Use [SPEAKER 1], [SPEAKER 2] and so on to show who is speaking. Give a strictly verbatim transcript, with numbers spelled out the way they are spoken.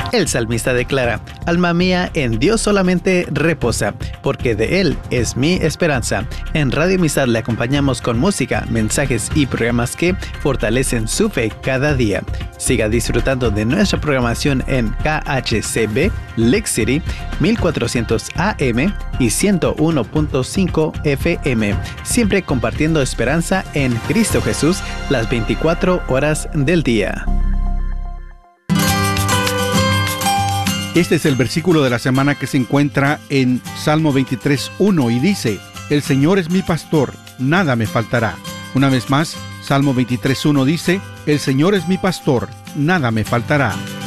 [SPEAKER 1] El salmista declara: alma mía, en Dios solamente reposa, porque de Él es mi esperanza. En Radio Amistad le acompañamos con música, mensajes y programas que fortalecen su fe cada día. Siga disfrutando de nuestra programación en K H C B, Lake City, mil cuatrocientos A M y ciento uno punto cinco F M, siempre compartiendo esperanza en Cristo Jesús las veinticuatro horas del día.
[SPEAKER 2] Este es el versículo de la semana que se encuentra en Salmo veintitrés uno y dice: el Señor es mi pastor, nada me faltará. Una vez más, Salmo veintitrés uno dice: el Señor es mi pastor, nada me faltará.